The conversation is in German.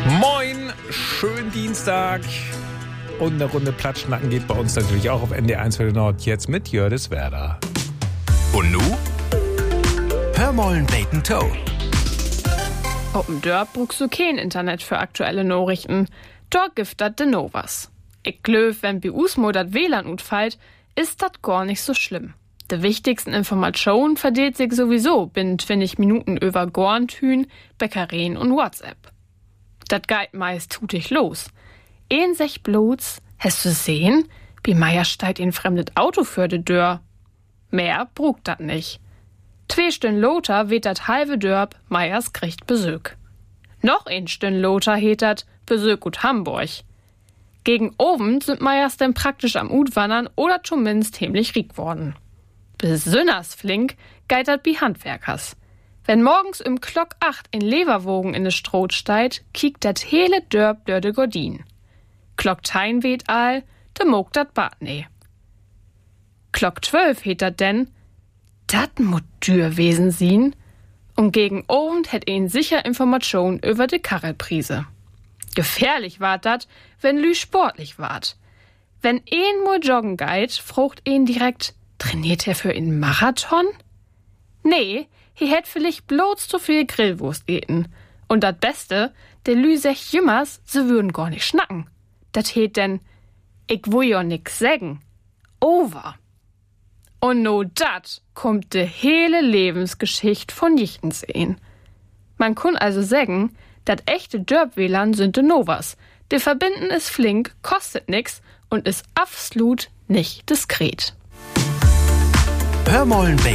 Moin, schönen Dienstag. Und eine Runde Platschnacken geht bei uns natürlich auch auf NDR1 für den Nord. Jetzt mit Jördis Werder. Und nu? Hör mollen Bacon Toe. Open Dörp brauchst du kein Internet für aktuelle Nachrichten. Dort giftet de Novas. Ich glöw, wenn bei Usmo dat WLAN utfallt, ist dat gar nicht so schlimm. De wichtigsten Informationen verdeelt sich sowieso binnen 20 Minuten über Gorntün, Bäckereien und WhatsApp. Dat geht meist tutig los. Sech bloß, hast du sehen, wie Meier steigt in fremdet Auto für de Dörr. Mehr brugt dat nicht. 2 Stunden Lothar weht dat halbe Dörp, Meiers kriegt Besög. Noch 1 Stunden Lothar heet dat Besög ut Hamburg. Gegen Oben sind Meiers denn praktisch am Utwandern oder zumindest himmlich riek worden. Besünners flink geit dat bi Handwerkers. Wenn morgens im Klock 8 in Leverwogen in de Stroh steigt, kiekt dat hele Dörp dör de Gordin. Klock 10 weht all, de mogt dat Bad ne. Klock 12 heet dat denn, dat mut dür wesen sien, und gegen Abend hätt sicher Information über de Karrelprise. Gefährlich wart dat, wenn lü sportlich wart. Wenn mol joggen geit, frucht direkt, trainiert er für einen Marathon? Nee, he hätt vielleicht bloß zu viel Grillwurst eten. Und dat Beste, de lü sech jümmers, se würden gar nicht schnacken. Dat heet denn, ich will ja nix sägen. Over. Und no dat kommt de hele Lebensgeschicht von Jichtens een. Man kun also sägen, dat echte Dörp-WLAN sind de Novas. De Verbinden is flink, kostet nix und is absolut nicht diskret. Hör mollen Bacon